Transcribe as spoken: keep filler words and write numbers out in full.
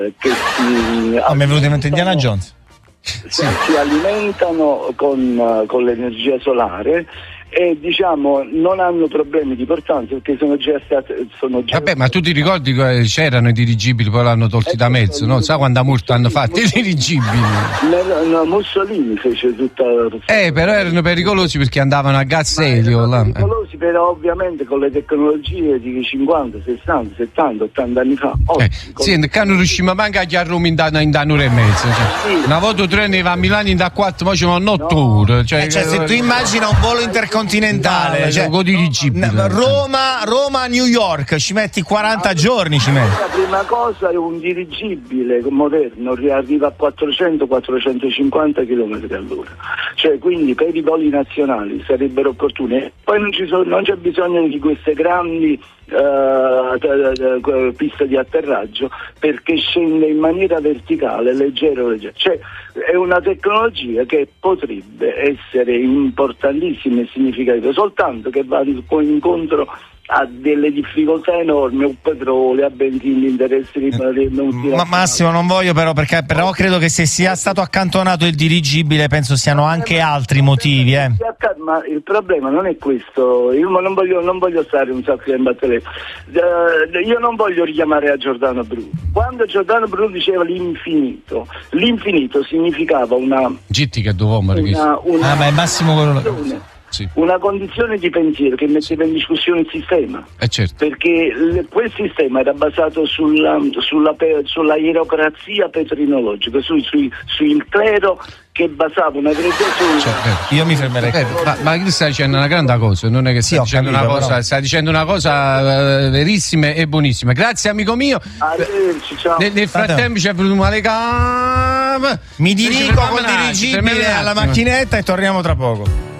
che si, oh, mi è venuto in mente Indiana Jones. Si, sì. si alimentano con, con l'energia solare e diciamo non hanno problemi di portanza perché sono già state sono già vabbè, ma tu ti ricordi che c'erano i dirigibili, poi l'hanno tolti da mezzo, no? Sai quando a Murto hanno fatto i dirigibili? No, no, Mussolini fece tutta eh però erano pericolosi perché andavano a gas elio là. Pericolosi però ovviamente con le tecnologie di cinquanta, sessanta, settanta, ottanta anni fa oggi, eh, sì, con... che non riusciamo manca a Roma in, da, in da un'ora e mezzo, cioè. Sì. Una volta treno va a Milano in da quattro, ma ci vanno otto no. ore, cioè, eh, cioè se tu immagina un volo intercontinentale continentale, cioè, no, Roma, Roma, New York, ci metti quaranta ah, giorni, ci metti. La prima cosa è un dirigibile moderno arriva a quattrocento quattrocentocinquanta chilometri all'ora, cioè quindi per i voli nazionali sarebbero opportuni. Poi non ci sono, non c'è bisogno di queste grandi uh, piste di atterraggio perché scende in maniera verticale, leggero, leggero. Cioè è una tecnologia che potrebbe essere importantissima e significativa, soltanto che va incontro ha delle difficoltà enormi, un petrolio, a benzina, interessi di Ma Massimo non voglio però, perché però credo che se sia stato accantonato il dirigibile penso siano anche altri motivi, eh. Ma il problema non è questo, io non voglio, non voglio stare un sacco in batteria, uh, io non voglio richiamare a Giordano Bruno. Quando Giordano Bruno diceva l'infinito, l'infinito significava una Gitti che dov'uomo una, una, ah ma è Massimo quello Sì. una condizione di pensiero che metteva in discussione il sistema, eh certo. perché l- quel sistema era basato sulla, sulla, pe- sulla ierocrazia petrinologica, su, su, sul clero che basava una credenza su... Cioè, eh. Io mi fermerei. Eh, ma, ma tu stai dicendo una grande cosa, non è che stai, sì, dicendo, capito, una cosa, però... stai dicendo una cosa uh, verissima e buonissima. Grazie amico mio. Arrivederci, ciao. Nel, nel frattempo ci è venuto male gambe. Mi dirigo col dirigibile alla macchinetta e torniamo tra poco.